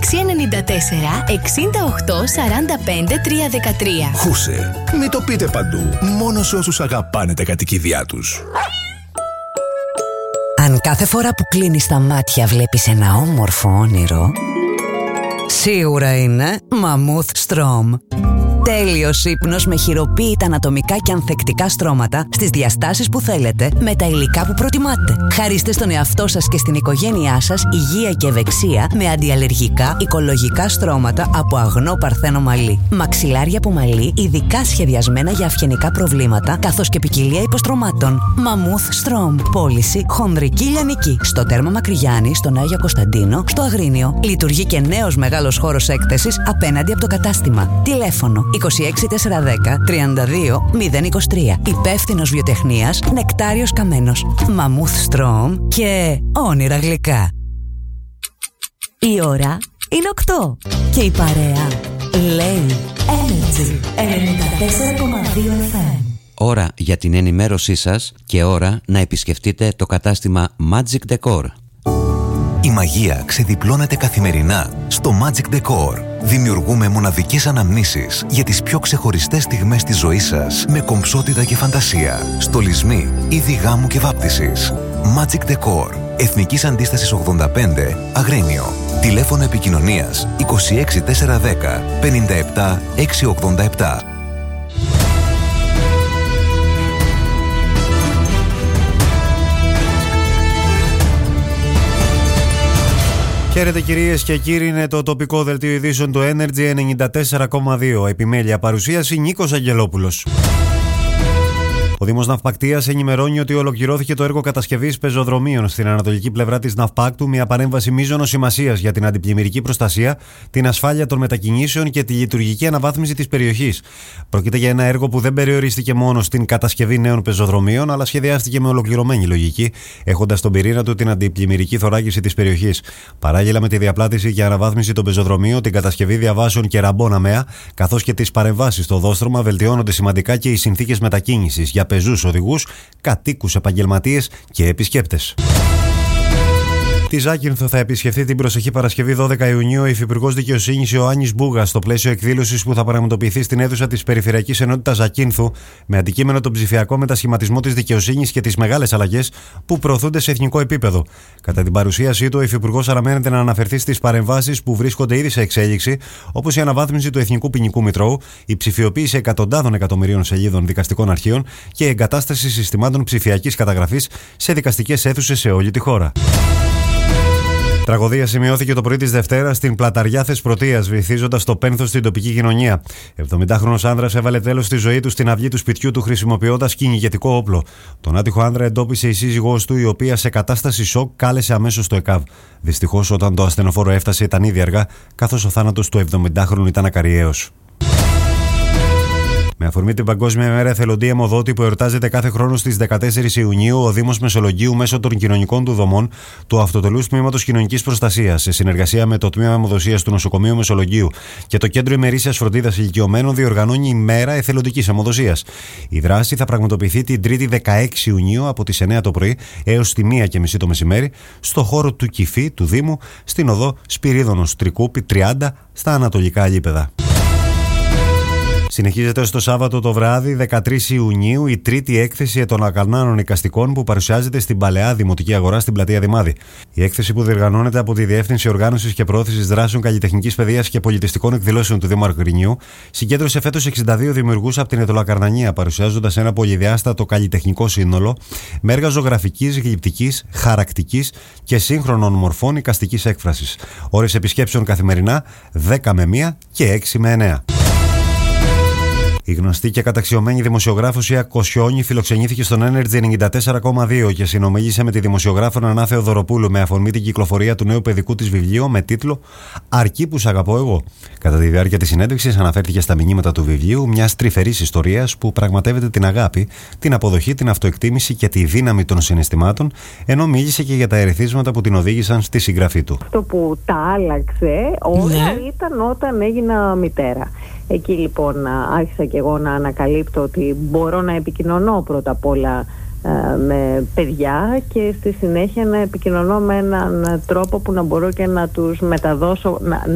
313 Χούσε, μην το πείτε παντού. Μόνο σε όσους αγαπάνε τα κατοικίδια τους. Αν κάθε φορά που κλείνεις τα μάτια βλέπεις ένα όμορφο όνειρο, σίγουρα είναι Mammoth Strom. Τέλειος ύπνος με χειροποίητα ανατομικά και ανθεκτικά στρώματα στις διαστάσεις που θέλετε, με τα υλικά που προτιμάτε. Χαρίστε στον εαυτό σας και στην οικογένειά σας υγεία και ευεξία με αντιαλλεργικά, οικολογικά στρώματα από αγνό παρθένο μαλλί. Μαξιλάρια από μαλλί ειδικά σχεδιασμένα για αυγενικά προβλήματα, καθώς και ποικιλία υποστρωμάτων. Mammoth Strom. Πώληση χονδρική λιανική. Στο Τέρμα Μακρυγιάννη, στον Άγιο Κωνσταντίνο, στο Αγρίνιο. Λειτουργεί και νέος μεγάλος χώρος έκθεσης απέναντι από το κατάστημα. Τηλέφωνο 26410 32 023. Υπεύθυνος βιοτεχνίας Νεκτάριος Καμένος. Mammoth Strom και όνειρα γλυκά. Η ώρα είναι 8 και η παρέα λέει Energy 94,2 FM. Ώρα για την ενημέρωσή σας και ώρα να επισκεφτείτε το κατάστημα Magic Decor. Η μαγεία ξεδιπλώνεται καθημερινά στο Magic Decor. Δημιουργούμε μοναδικές αναμνήσεις για τις πιο ξεχωριστές στιγμές της ζωής σας με κομψότητα και φαντασία. Στολισμοί, είδη γάμου και βάπτισης. Magic Decor. Εθνικής Αντίστασης 85, Αγρίνιο. Τηλέφωνο επικοινωνίας 26410 57 687. Χαίρετε κυρίες και κύριοι, είναι το τοπικό δελτίο ειδήσεων του Energy 94,2. Επιμέλεια παρουσίαση Νίκος Αγγελόπουλος. Ο Δήμος Ναυπακτίας ενημερώνει ότι ολοκληρώθηκε το έργο κατασκευής πεζοδρομίων στην ανατολική πλευρά της Ναυπάκτου, μια παρέμβαση μείζωνος σημασίας για την αντιπλημμυρική προστασία, την ασφάλεια των μετακινήσεων και τη λειτουργική αναβάθμιση της περιοχής. Πρόκειται για ένα έργο που δεν περιορίστηκε μόνο στην κατασκευή νέων πεζοδρομίων, αλλά σχεδιάστηκε με ολοκληρωμένη λογική, έχοντας στον πυρήνα του την αντιπλημμυρική θωράκιση της περιοχής. Παράλληλα με τη διαπλάτηση και αναβάθμιση των πεζοδρομίων, την κατασκευή διαβάσεων και ραμπών αμαία, καθώς και τις παρεμβάσεις στο δόστρωμα, βελτιώνονται σημαντικά και οι συνθήκες μετακίνησης για πεζούς οδηγούς, κατοίκους, επαγγελματίες και επισκέπτες. Τη Ζάκυνθο θα επισκεφθεί την προσεχή Παρασκευή 12 Ιουνίου ο Υφυπουργός Δικαιοσύνης Ιωάννης Μπούγας στο πλαίσιο εκδήλωσης που θα πραγματοποιηθεί στην αίθουσα της Περιφερειακής Ενότητας Ζακύνθου με αντικείμενο τον ψηφιακό μετασχηματισμό της δικαιοσύνης και τις μεγάλες αλλαγές που προωθούνται σε εθνικό επίπεδο. Κατά την παρουσίασή του, ο Υφυπουργός αναμένεται να αναφερθεί στις παρεμβάσεις που βρίσκονται ήδη σε εξέλιξη, όπως η αναβάθμιση του Εθνικού Ποινικού Μητρώου, η ψηφιοποίηση εκατοντάδων εκατομμυρίων σελίδων δικαστικών αρχείων και η εγκατάσταση συστημάτων ψηφιακής καταγραφής σε δικαστικές αίθουσες σε όλη τη χώρα. Τραγωδία σημειώθηκε το πρωί της Δευτέρας στην πλαταριά Θεσπρωτείας, βυθίζοντας το πένθος στην τοπική κοινωνία. 70χρονος άνδρας έβαλε τέλος στη ζωή του στην αυγή του σπιτιού του χρησιμοποιώντας κυνηγετικό όπλο. Τον άτυχο άνδρα εντόπισε η σύζυγός του, η οποία σε κατάσταση σοκ κάλεσε αμέσως το ΕΚΑΒ. Δυστυχώς, όταν το ασθενοφόρο έφτασε, ήταν ήδη αργά, καθώς ο θάνατος του 70χρονου ήταν ακαριαίος. Με αφορμή την Παγκόσμια ημέρα εθελοντή αιμοδότη που εορτάζεται κάθε χρόνο στις 14 Ιουνίου, ο Δήμος Μεσολογγίου μέσω των κοινωνικών του δομών του Αυτοτελούς Τμήματος Κοινωνικής Προστασίας, σε συνεργασία με το Τμήμα Αιμοδοσίας του Νοσοκομείου Μεσολογγίου και το Κέντρο Ημερήσιας Φροντίδας Ηλικιωμένων, διοργανώνει ημέρα εθελοντικής αιμοδοσίας. Η δράση θα πραγματοποιηθεί την 3η 16 Ιουνίου από τις 9 το πρωί έως τη 1:30 το μεσημέρι στο χώρο του Κηφή του Δήμου, στην οδό Σπυρίδωνος Τρικούπη 30 στα Ανατολικά Λίπεδα. Συνεχίζεται στο Σάββατο το βράδυ, 13 Ιουνίου, η τρίτη έκθεση των ακανάνων εικαστικών που παρουσιάζεται στην Παλαιά Δημοτική Αγορά στην πλατεία Δημάδη. Η έκθεση, που διοργανώνεται από τη Διεύθυνση Οργάνωσης και Προώθησης Δράσεων Καλλιτεχνικής Παιδείας και Πολιτιστικών Εκδηλώσεων του Δήμου Αγρινιού, συγκέντρωσε φέτος 62 δημιουργούς από την Ετωλακαρνανία, παρουσιάζοντας ένα πολυδιάστατο καλλιτεχνικό σύνολο με έργα ζωγραφικής, γλυπτικής, χαρακτικής και σύγχρονων μορφών εικαστικής έκφρασης. Ώρες επισκέψεων καθημερινά 10 με 1 και 6 με 9. Η γνωστή και καταξιωμένη δημοσιογράφος Ια Κοσιόνη φιλοξενήθηκε στον Energy 94,2 και συνομίλησε με τη δημοσιογράφο Νανά Θεοδωροπούλου με αφορμή την κυκλοφορία του νέου παιδικού της βιβλίου με τίτλο «Αρκεί που σ' αγαπώ εγώ». Κατά τη διάρκεια της συνέντευξης αναφέρθηκε στα μηνύματα του βιβλίου, μιας τρυφερής ιστορίας που πραγματεύεται την αγάπη, την αποδοχή, την αυτοεκτίμηση και τη δύναμη των συναισθημάτων, ενώ μίλησε και για τα ερεθίσματα που την οδήγησαν στη συγγραφή του. Αυτό που τα άλλαξε όλα ήταν όταν έγινα μητέρα. Εκεί λοιπόν άρχισα και εγώ να ανακαλύπτω ότι μπορώ να επικοινωνώ πρώτα απ' όλα με παιδιά και στη συνέχεια να επικοινωνώ με έναν τρόπο που να μπορώ και να τους μεταδώσω,